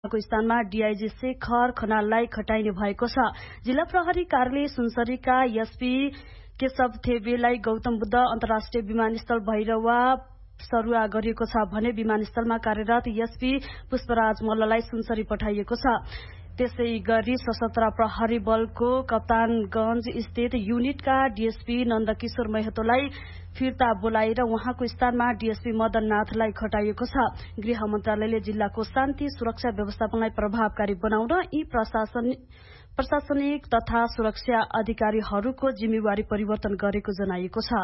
को स्थानमा डीआईजी शेखर खनाललाई खटाइने भएको छ। जिल्ला प्रहरी कार्यालय सुनसरीका एसपी केशव थेबेलाई गौतम बुद्ध अन्तर्राष्ट्रिय विमानस्थल भैरवा सरुवा गरिएको छ भने विमानस्थलमा कार्यरत एसपी पुष्पराज मल्ललाई सुनसरी पठाइएको छ। त्यसै गरी सशस्त्र प्रहरी बलको कप्तानगंज स्थित युनिटका डीएसपी नन्दकिशोर महतोलाई फिर्ता बोलाएर उहाँको स्थानमा डीएसपी मदन नाथलाई खटाइएको छ। गृह मन्त्रालयले जिल्लाको शान्ति सुरक्षा व्यवस्थापनलाई प्रभावकारी बनाउन यी प्रशासनिक तथा सुरक्षा अधिकारीहरूको जिम्मेवारी परिवर्तन गरेको जनाइएको छ।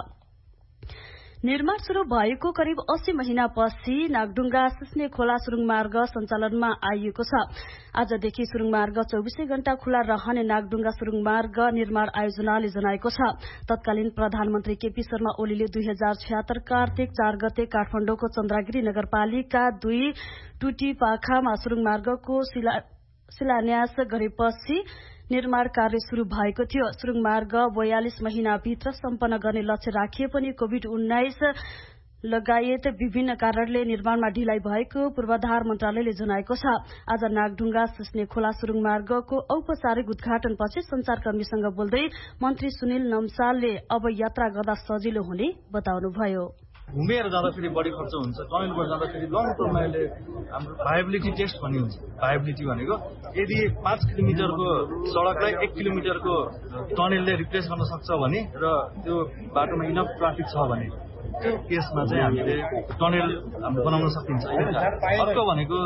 निर्माण शुरू भएको करिब 80 महिनापछि नागढुङ्गा सिस्ने खोला सुरुङ मार्ग सञ्चालनमा आइएको छ। आजदेखि सुरुङ मार्ग 24 घण्टा खुला रहने नागढुङ्गा सुरुङ मार्ग निर्माण आयोजनाले जनाएको छ। तत्कालीन प्रधानमन्त्री केपी शर्मा ओलीले 2076 कार्तिक 4 गते काठमाडौँको चन्द्रगिरी नगरपालिका 2 टुटीपाखामा सुरुङ मार्गको शिलान्यास गरेपछि निर्माण कार्य शुरू भएको थियो। सुरुङ मार्ग 42 महिनाभित्र सम्पन्न गर्ने लक्ष्य राखिए पनि कोभिड-19 लगायत विभिन्न कारणले निर्माणमा ढिलाइ भएको पूर्वाधार मन्त्रालयले जनाएको छ। आज नागढुङ्गा सिस्ने खोला सुरुङ मार्गको औपचारिक उद्घाटनपछि संचारकर्मीसँग बोल्दै मन्त्री सुनिल नम्सालले अब यात्रा गर्दा सजिलो हुने बताउनुभयो। घुमेर जाँदाखेरि बढी खर्च हुन्छ, टनलबाट जाँदाखेरि लङ टर्ममा अहिले हाम्रो भाइबिलिटी टेस्ट भन्ने हुन्छ। भाइबिलिटी भनेको यदि 5 किलोमिटरको सडकलाई 1 किलोमिटरको टनलले रिप्लेस गर्न सक्छ भने र त्यो बाटोमा इनफ ट्राफिक छ भने त्यो केसमा चाहिँ हामीले टनल बनाउन सकिन्छ। अर्को भनेको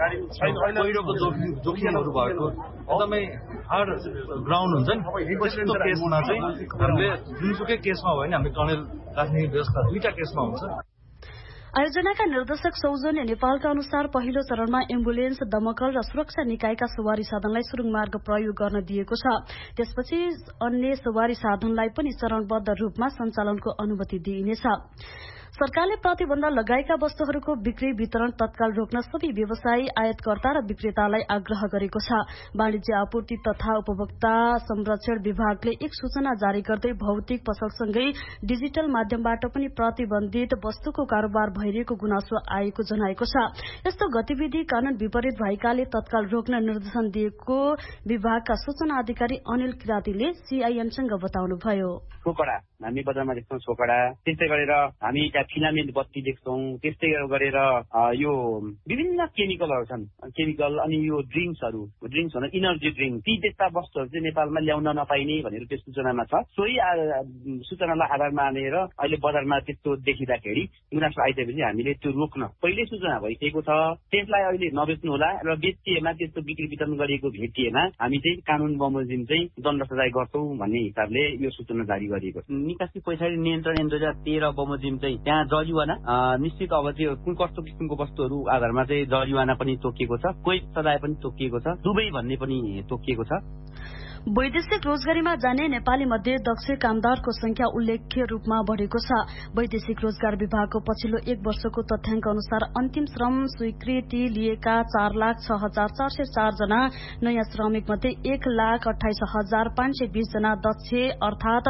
पहिरोको जोखिमहरू भएको एकदमै हार्ड ग्राउन्ड हुन्छ नि, त्यस्तो केसमा चाहिँ हामीले जुनसुकै केसमा भयो भने हामीले टनल राख्ने व्यवस्था 2टा केसमा हुन्छ। आयोजनाका निर्देशक सौजन्य नेपालका अनुसार पहिलो चरणमा एम्बुलेन्स, दमकल र सुरक्षा निकायका सवारी साधनलाई सुरुङ मार्ग प्रयोग गर्न दिएको छ। त्यसपछि अन्य सवारी साधनलाई पनि चरणबद्ध रूपमा सञ्चालनको अनुमति दिइनेछ। सरकारले प्रतिबन्ध लगाएका वस्तुहरूको बिक्री वितरण तत्काल रोक्न सबै व्यवसायी, आयातकर्ता र विक्रेतालाई आग्रह गरेको छ। वाणिज्य आपूर्ति तथा उपभोक्ता संरक्षण विभागले एक सूचना जारी गर्दै भौतिक पसलसँगै डिजिटल माध्यमबाट पनि प्रतिबन्धित वस्तुको कारोबार भइरहेको गुनासो आएको जनाएको छ। यस्तो गतिविधि कानून विपरीत भएकाले तत्काल रोक्न निर्देशन दिएको विभागका सूचना अधिकारी अनिल किरातीले सीआईएनसँग बताउनुभयो। सोकडा हामी बजारमा देख्छौं, सोकडा त्यस्तै गरेर हामी त्यहाँ फिलामेन्ट बत्ती देख्छौं, त्यस्तै गरेर यो विभिन्न केमिकलहरू छन्, केमिकल अनि यो ड्रिङ्क्सहरू भन इनर्जी ड्रिङ्क ती त्यस्ता वस्तुहरू चाहिँ नेपालमा ल्याउन नपाइने भनेर त्यो सूचनामा छ। सोही सूचनालाई आधार मानेर अहिले बजारमा त्यस्तो देखिँदाखेरि गुनासो आइसकेपछि हामीले त्यो रोक्न पहिल्यै सूचना भइसकेको छ। त्यसलाई अहिले नबेच्नु होला र बेचिएमा त्यस्तो बिक्री वितरण गरिएको भेटिएमा हामी चाहिँ कानून बमोजिम चाहिँ दण्ड सजाय गर्छौं भन्ने हिसाबले यो सूचना जारी गरिएको छ। निकासी पैसारी नियन्त्रण 2013 बमोजिम चाहिँ त्यहाँ जरिवाना निश्चित अब त्यो कुन कस्तो किसिमको वस्तुहरू आधारमा चाहिँ जरिवाना पनि तोकिएको छ, कोही सजाय पनि तोकिएको छ, दुवै भन्ने पनि तोकिएको छ। वैदेशिक रोजगारीमा जाने नेपाली मध्ये दक्ष कामदारको संख्या उल्लेख्य रूपमा बढ़ेको छ। वैदेशिक रोजगार विभागको पछिल्लो 1 वर्षको तथ्याङ्क अनुसार अन्तिम श्रम स्वीकृति लिएका 4,06,404 जना नयाँ श्रमिक मध्ये 1,28,520 जना दक्ष अर्थात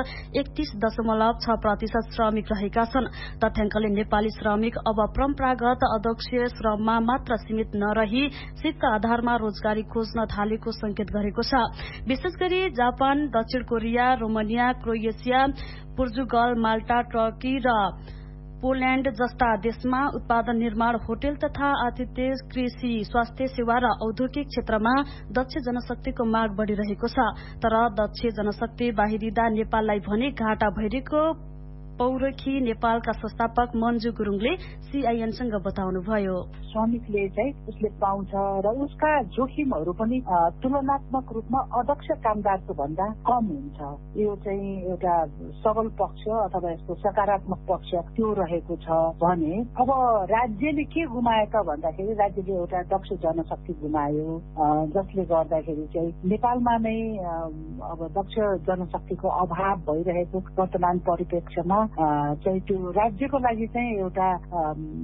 31.6% श्रमिक रहेका छन्। तथ्याङ्कले नेपाली श्रमिक अब परम्परागत अदक्ष श्रममा मात्र सीमित नरही सिपका आधारमा रोजगारी खोज्न थालेको संकेत गरेको छ। विशेष गरी जापान, दक्षिण कोरिया, रोमानिया, क्रोएसिया, पोर्चुगल, माल्टा, टर्की र पोल्याण्ड जस्ता देशमा उत्पादन, निर्माण, होटल तथा आतिथ्य, कृषि, स्वास्थ्य सेवा र औद्योगिक क्षेत्रमा दक्ष जनशक्तिको माग बढ़िरहेको छ। तर दक्ष जनशक्ति बाहिरिँदा नेपाललाई भने घाटा भइरहेको पौरखी नेपालका संस्थापक मन्जु गुरुङले सीआईएनसँग बताउनुभयो। श्रमिकले चाहिँ उसले पाउँछ र उसका जोखिमहरू पनि तुलनात्मक रूपमा अदक्ष कामदारको भन्दा कम हुन्छ। यो चाहिँ एउटा सबल पक्ष अथवा यसको सकारात्मक पक्ष त्यो रहेको छ भने अब राज्यले के गुमाएका भन्दाखेरि राज्यले एउटा दक्ष जनशक्ति गुमायो, जसले गर्दाखेरि चाहिँ नेपालमा नै अब दक्ष जनशक्तिको अभाव भइरहेको वर्तमान परिप्रेक्ष्यमा चाहिँ त्यो राज्यको लागि चाहिँ एउटा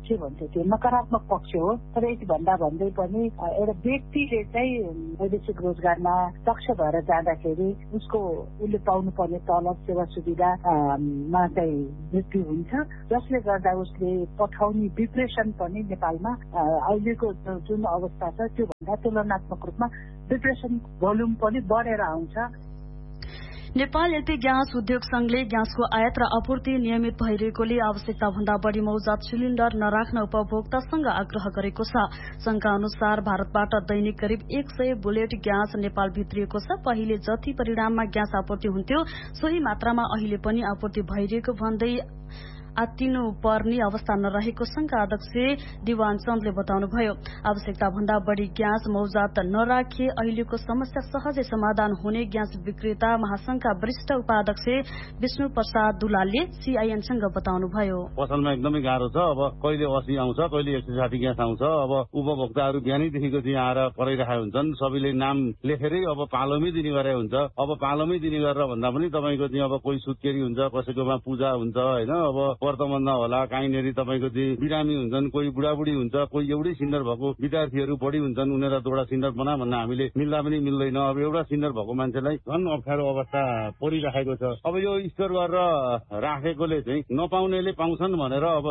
के भन्थ्यो त्यो नकारात्मक पक्ष हो। तर यति भन्दा भन्दै पनि एउटा व्यक्तिले चाहिँ वैदेशिक रोजगारमा दक्ष भएर जाँदाखेरि उसले पाउनुपर्ने तलब सेवा सुविधामा चाहिँ वृद्धि हुन्छ, जसले गर्दा उसले पठाउने डिप्रेसन पनि नेपालमा अहिलेको जुन अवस्था छ त्योभन्दा तुलनात्मक रूपमा डिप्रेसन भोल्युम पनि बढेर आउँछ। नेपाल एलपी ग्यास उद्योग संघले ग्यासको आयात र आपूर्ति नियमित भइरहेकोले आवश्यकता भन्दा बढ़ी मौजात सिलिण्डर नराख्न उपभोक्तासँग आग्रह गरेको छ। संघका अनुसार भारतबाट दैनिक करिब 100 बुलेट ग्यास नेपाल भित्रिएको छ। पहिले जति परिणाममा ग्यास आपूर्ति हुन्थ्यो सोही मात्रामा अहिले पनि आपूर्ति भइरहेको भन्दै आत्तिनु पर्ने अवस्था नरहेको संघका अध्यक्ष दिवान चन्दले बताउनुभयो। आवश्यकता भन्दा बढ़ी ग्यास मौजात नराखे अहिलेको समस्या सहजै समाधान हुने ग्यास विक्रेता महासंघका वरिष्ठ उपाध्यक्ष विष्णु प्रसाद दुलालले सीआईएनसँग बताउनुभयो। पसलमा एकदमै गाह्रो छ। अब कहिले 80 आउँछ, कहिले 160 ग्यास आउँछ। अब उपभोक्ताहरू बिहानैदेखिको चाहिँ आएर कराइरहेका हुन्छन्। सबैले नाम लेखेरै अब पालोमै दिने गरे हुन्छ। अब पालोमै दिने गरेर भन्दा पनि तपाईँको चाहिँ अब कोही सुत्केरी हुन्छ, कसैकोमा पूजा हुन्छ होइन, अब वर्तमानमा होला कहीँनेरि तपाईँको चाहिँ बिरामी हुन्छन्, कोही बुढाबुढी हुन्छ, कोही एउटै सिन्डर भएको विद्यार्थीहरू बढी हुन्छन्, उनीहरूलाई दुईवटा सिन्डर बना भन्न हामीले मिल्दा पनि मिल्दैन। अब एउटा सिन्डर भएको मान्छेलाई झन् अप्ठ्यारो अवस्था परिराखेको छ। अब यो स्टोर गरेर राखेकोले चाहिँ नपाउनेले पाउँछन् भनेर अब